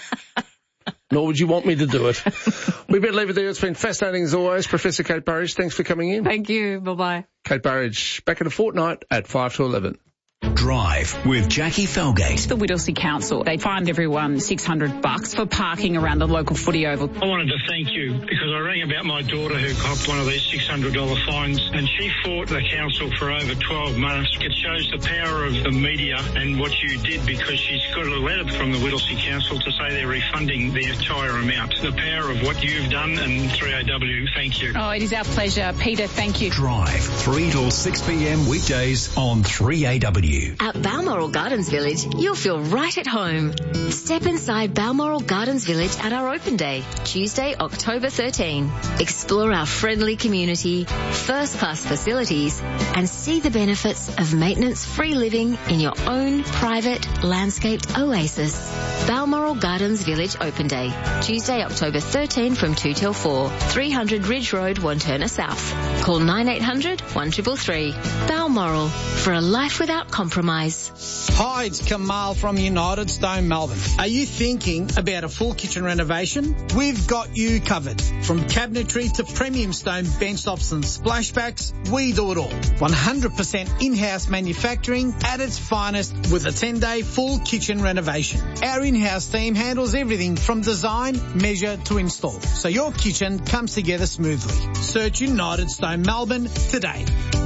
Nor would you want me to do it. We better leave it there. It's been fascinating as always. Professor Kate Burridge, thanks for coming in. Thank you. Bye-bye. Kate Burridge, back in a fortnight at five to eleven. Drive with Jackie Felgate. The Whittlesea Council, they fined everyone six hundred bucks for parking around the local footy oval. I wanted to thank you because I rang about my daughter who copped one of these six hundred dollars fines, and she fought the council for over twelve months. It shows the power of the media and what you did, because she's got a letter from the Whittlesea Council to say they're refunding the entire amount. The power of what you've done, and three A W, thank you. Oh, it is our pleasure. Peter, thank you. Drive, three till six p.m. weekdays on three A W. At Balmoral Gardens Village, you'll feel right at home. Step inside Balmoral Gardens Village at our open day, Tuesday, October thirteenth. Explore our friendly community, first-class facilities, and see the benefits of maintenance-free living in your own private, landscaped oasis. Balmoral Gardens Village Open Day, Tuesday, October thirteenth from two till four, three hundred Ridge Road, Wantirna South. Call nine eight hundred, one three three three. Balmoral, for a life without compromise. Hi, it's Kamal from United Stone Melbourne. Are you thinking about a full kitchen renovation? We've got you covered. From cabinetry to premium stone bench tops and splashbacks, we do it all. one hundred percent in-house manufacturing at its finest with a ten-day full kitchen renovation. Our in-house team handles everything from design, measure to install, so your kitchen comes together smoothly. Search United Stone Melbourne today.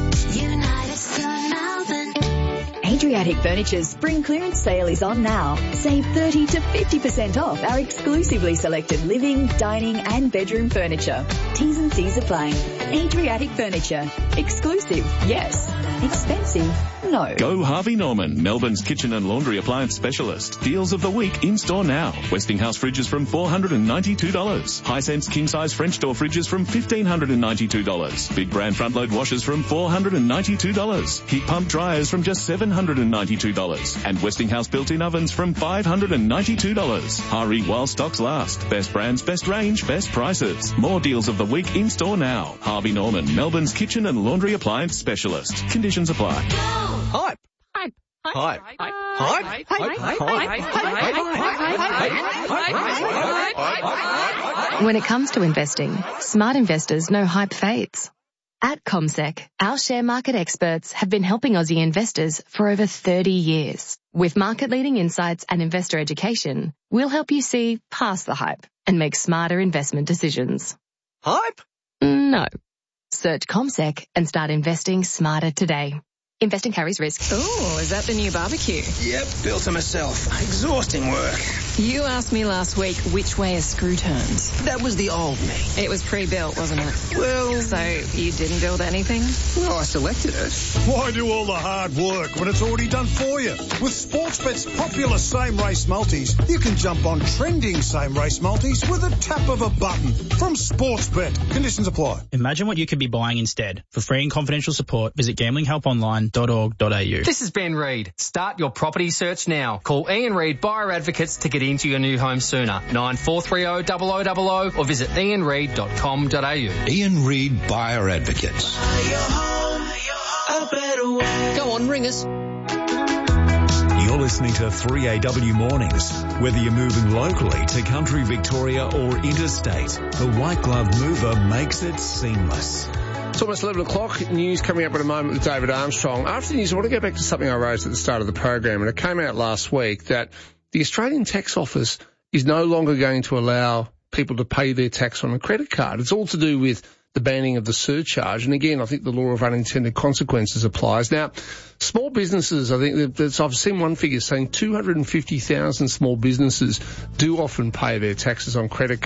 United Stone Melbourne. Adriatic Furniture's spring clearance sale is on now. Save thirty to fifty percent off our exclusively selected living, dining and bedroom furniture. T's and C's apply. Adriatic Furniture. Exclusive, yes. Expensive, no. Go Harvey Norman, Melbourne's kitchen and laundry appliance specialist. Deals of the week in store now. Westinghouse fridges from four hundred ninety-two dollars. Hisense king-size French door fridges from fifteen hundred ninety-two dollars. Big brand front-load washers from four hundred ninety-two dollars. Heat pump dryers from just seven hundred ninety-two dollars. And Westinghouse built-in ovens from five hundred ninety-two dollars. Hurry while stocks last. Best brands, best range, best prices. More deals of the week in store now. Harvey Norman, Melbourne's kitchen and laundry appliance specialist. Conditions apply. Hype. Hype. Hype. Hype. Hype. When it comes to investing, smart investors know hype fades. At CommSec, our share market experts have been helping Aussie investors for over thirty years. With market-leading insights and investor education, we'll help you see past the hype and make smarter investment decisions. Hype? No. Search CommSec and start investing smarter today. Investing carries risk. Oh, is that the new barbecue? Yep, built it myself. Exhausting work. You asked me last week which way a screw turns. That was the old me. It was pre-built, wasn't it? Well... So you didn't build anything? Well, I selected it. Why do all the hard work when it's already done for you? With Sportsbet's popular same-race multis, you can jump on trending same-race multis with a tap of a button. From Sportsbet. Conditions apply. Imagine what you could be buying instead. For free and confidential support, visit gambling help online dot org dot a u. This is Ben Reid. Start your property search now. Call Ian Reid Buyer Advocates to get into your new home sooner. nine four three zero zero zero zero zero or visit ian reid dot com dot a u. Ian Reid Buyer Advocates. Go on, ring us. You're listening to three A W Mornings. Whether you're moving locally to country Victoria or interstate, the White Glove Mover makes it seamless. It's almost eleven o'clock. News coming up in a moment with David Armstrong. After the news, I want to go back to something I raised at the start of the program, and it came out last week that the Australian Tax Office is no longer going to allow people to pay their tax on a credit card. It's all to do with the banning of the surcharge. And again, I think the law of unintended consequences applies. Now, small businesses, I think that I've seen one figure saying two hundred fifty thousand small businesses do often pay their taxes on credit cards.